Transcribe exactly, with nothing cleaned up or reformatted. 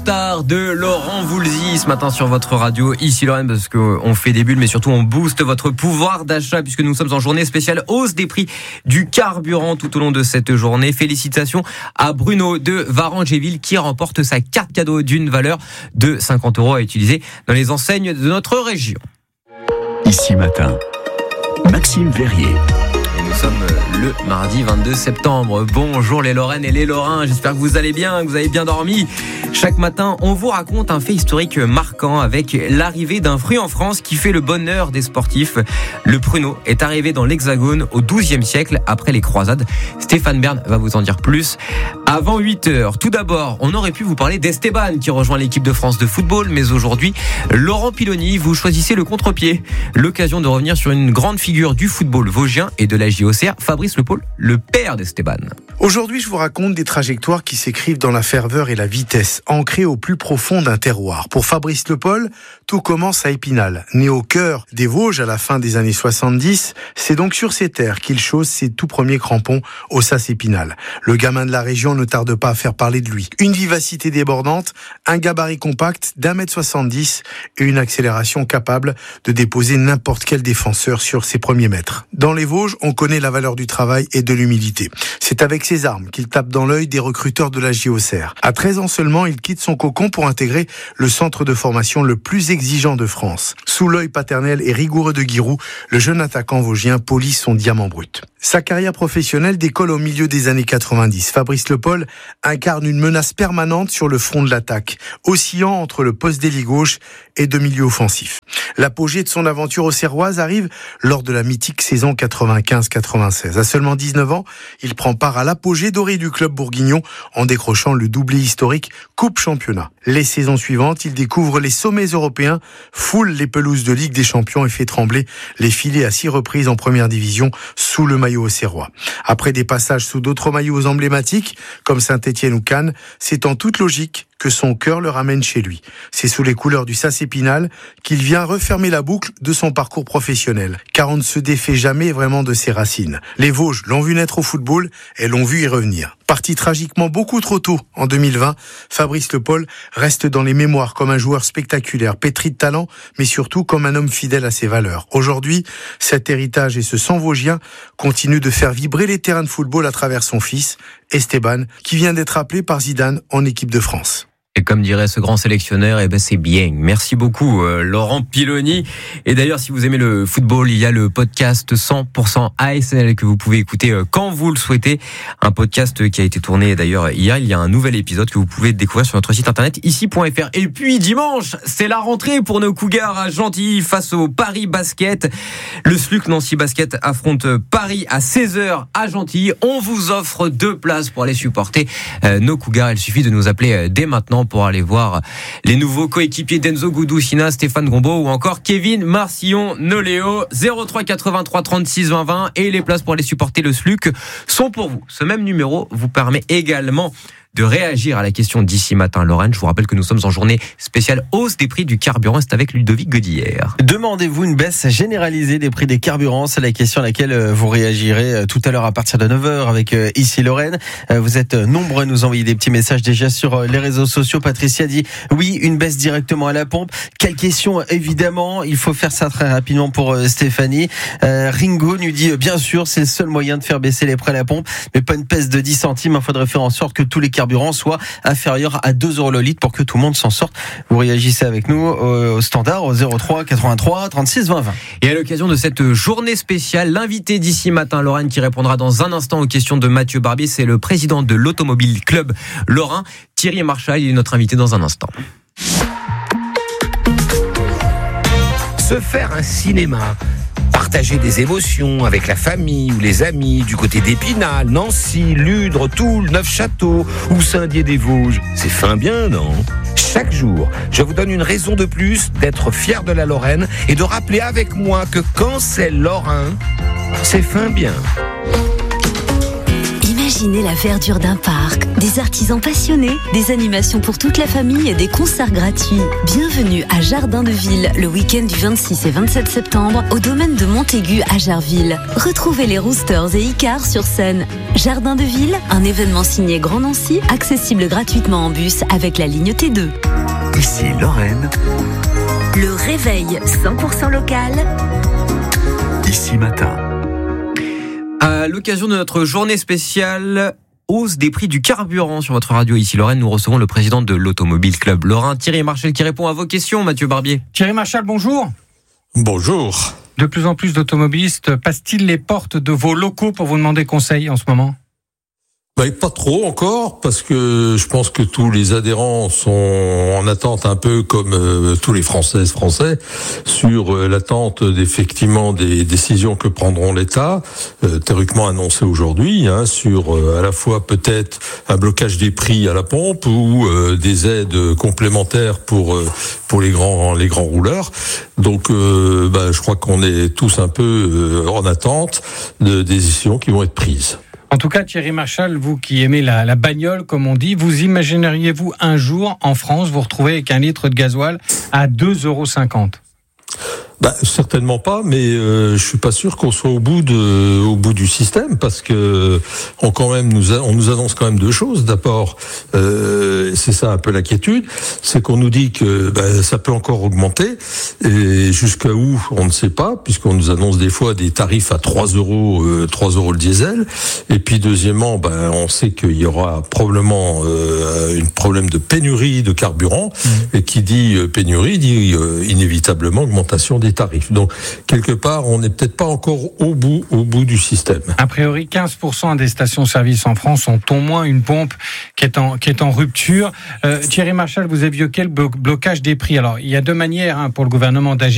Star de Laurent Voulzy ce matin sur votre radio, ici Lorraine, parce qu'on fait des bulles mais surtout on booste votre pouvoir d'achat puisque nous sommes en journée spéciale hausse des prix du carburant tout au long de cette journée. Félicitations à Bruno de Varangéville qui remporte sa carte cadeau d'une valeur de cinquante euros à utiliser dans les enseignes de notre région. Ici matin, Maxime Verrier. Nous sommes le mardi vingt-deux septembre. Bonjour les Lorraines et les Lorrains, j'espère que vous allez bien, que vous avez bien dormi. Chaque matin, on vous raconte un fait historique marquant avec l'arrivée d'un fruit en France qui fait le bonheur des sportifs. Le pruneau est arrivé dans l'Hexagone au douzième siècle après les croisades. Stéphane Bern va vous en dire plus avant huit heures. Tout d'abord, on aurait pu vous parler d'Esteban qui rejoint l'équipe de France de football, mais aujourd'hui, Laurent Piloni, vous choisissez le contre-pied. L'occasion de revenir sur une grande figure du football vosgien et de la J O C R, Fabrice Lepol, le père d'Esteban. Aujourd'hui, je vous raconte des trajectoires qui s'écrivent dans la ferveur et la vitesse, ancrées au plus profond d'un terroir. Pour Fabrice Lepol, tout commence à Épinal. Né au cœur des Vosges à la fin des années soixante-dix, c'est donc sur ces terres qu'il chausse ses tout premiers crampons au S A S Épinal. Le gamin de la région ne tarde pas à faire parler de lui. Une vivacité débordante, un gabarit compact d'un mètre soixante-dix et une accélération capable de déposer n'importe quel défenseur sur ses premiers mètres. Dans les Vosges, on connaît la valeur du travail et de l'humilité. C'est avec ses armes qu'il tape dans l'œil des recruteurs de la J O C R. À treize ans seulement, il quitte son cocon pour intégrer le centre de formation le plus exigeant de France. Sous l'œil paternel et rigoureux de Giroud, le jeune attaquant vosgien polit son diamant brut. Sa carrière professionnelle décolle au milieu des années quatre-vingt-dix. Fabrice Lepol incarne une menace permanente sur le front de l'attaque, oscillant entre le poste d'ailier gauche et de milieu offensif. L'apogée de son aventure auxerroise arrive lors de la mythique saison quatre-vingt-quinze quatre-vingt-seize. À seulement dix-neuf ans, il prend part à l'apogée dorée du club bourguignon en décrochant le doublé historique Coupe-Championnat. Les saisons suivantes, il découvre les sommets européens, foule les pelouses de Ligue des Champions et fait trembler les filets à six reprises en première division sous le maillot auxerrois. Après des passages sous d'autres maillots emblématiques, comme Saint-Étienne ou Cannes, c'est en toute logique que son cœur le ramène chez lui. C'est sous les couleurs du S A S Épinal qu'il vient refermer la boucle de son parcours professionnel, car on ne se défait jamais vraiment de ses racines. Les Vosges l'ont vu naître au football et l'ont vu y revenir. Parti tragiquement beaucoup trop tôt en deux mille vingt, Fabrice Lepol reste dans les mémoires comme un joueur spectaculaire, pétri de talent, mais surtout comme un homme fidèle à ses valeurs. Aujourd'hui, cet héritage et ce sang vosgien continuent de faire vibrer les terrains de football à travers son fils, Esteban, qui vient d'être appelé par Zidane en équipe de France. Et comme dirait ce grand sélectionneur, eh ben c'est bien. Merci beaucoup euh, Laurent Piloni. Et d'ailleurs, si vous aimez le football, il y a le podcast cent pour cent A S L que vous pouvez écouter euh, quand vous le souhaitez. Un podcast qui a été tourné d'ailleurs hier. Il y a un nouvel épisode que vous pouvez découvrir sur notre site internet ici point f r. Et puis dimanche, c'est la rentrée pour nos Cougars à Gentilly face au Paris Basket. Le S L U C Nancy Basket affronte Paris à seize heures à Gentilly. On vous offre deux places pour aller supporter euh, nos Cougars. Il suffit de nous appeler euh, dès maintenant pour aller voir les nouveaux coéquipiers d'Enzo Gudusina, Stéphane Gombeau ou encore Kevin Marcillon-Noléo. zéro trois quatre-vingt-trois trente-six vingt vingt et les places pour aller supporter le S L U C sont pour vous. Ce même numéro vous permet également de réagir à la question d'ici matin, Lorraine. Je vous rappelle que nous sommes en journée spéciale hausse des prix du carburant. C'est avec Ludovic Godillère. Demandez-vous une baisse généralisée des prix des carburants? C'est la question à laquelle vous réagirez tout à l'heure à partir de neuf heures avec Ici Lorraine. Vous êtes nombreux à nous envoyer des petits messages déjà sur les réseaux sociaux. Patricia dit oui, une baisse directement à la pompe. Quelle question, évidemment. Il faut faire ça très rapidement pour Stéphanie. Euh, Ringo nous dit bien sûr, c'est le seul moyen de faire baisser les prix à la pompe, mais pas une baisse de dix centimes. Il faudrait faire en sorte que tous les carburant soit inférieur à deux euros le litre pour que tout le monde s'en sorte. Vous réagissez avec nous au standard au zéro trois quatre-vingt-trois trente-six vingt vingt. Et à l'occasion de cette journée spéciale, l'invité d'ici matin, Lorraine, qui répondra dans un instant aux questions de Mathieu Barbier, c'est le président de l'Automobile Club Lorrain, Thierry Marchal. Il est notre invité dans un instant. Se faire un cinéma, partager des émotions avec la famille ou les amis du côté d'Épinal, Nancy, Ludre, Toul, Neufchâteau ou Saint-Dié-des-Vosges. C'est fin bien, non ? Chaque jour, je vous donne une raison de plus d'être fier de la Lorraine et de rappeler avec moi que quand c'est lorrain, c'est fin bien. Imaginez Imaginez la verdure d'un parc, des artisans passionnés, des animations pour toute la famille et des concerts gratuits. Bienvenue à Jardin de Ville, le week-end du vingt-six et vingt-sept septembre, au domaine de Montaigu à Jarville. Retrouvez les Roosters et Icars sur scène. Jardin de Ville, un événement signé Grand Nancy, accessible gratuitement en bus avec la ligne T deux. Ici Lorraine. Le réveil cent pour cent local. Ici Matin. À l'occasion de notre journée spéciale hausse des prix du carburant sur votre radio Ici Lorraine, nous recevons le président de l'Automobile Club Lorrain, Thierry Marchal, qui répond à vos questions. Mathieu Barbier. Thierry Marchal, bonjour. Bonjour. De plus en plus d'automobilistes passent-ils les portes de vos locaux pour vous demander conseil en ce moment ? Bah, pas trop encore, parce que je pense que tous les adhérents sont en attente, un peu comme euh, tous les Françaises Français, sur euh, l'attente d'effectivement des décisions que prendront l'État, euh, théoriquement annoncées aujourd'hui, hein, sur euh, à la fois peut-être un blocage des prix à la pompe ou euh, des aides complémentaires pour euh, pour les grands les grands rouleurs. Donc, euh, bah, je crois qu'on est tous un peu euh, en attente de des décisions qui vont être prises. En tout cas, Thierry Marchal, vous qui aimez la, la bagnole, comme on dit, vous imagineriez-vous un jour, en France, vous retrouver avec un litre de gasoil à deux euros cinquante ? Bah, certainement pas, mais euh, je suis pas sûr qu'on soit au bout de, au bout du système, parce que on quand même nous, a, on nous annonce quand même deux choses. D'abord, euh, c'est ça un peu l'inquiétude, c'est qu'on nous dit que bah, ça peut encore augmenter, et jusqu'à où on ne sait pas, puisqu'on nous annonce des fois des tarifs à trois euros, euh, trois euros le diesel. Et puis deuxièmement, bah, on sait qu'il y aura probablement euh, un problème de pénurie de carburant, mmh. et qui dit euh, pénurie dit euh, inévitablement augmentation des tarifs. Donc, quelque part, on n'est peut-être pas encore au bout, au bout du système. A priori, quinze pour cent des stations-service en France ont au moins une pompe qui est en, qui est en rupture. Euh, Thierry Marchal, vous évoquez le blocage des prix. Alors, il y a deux manières hein, pour le gouvernement d'agir.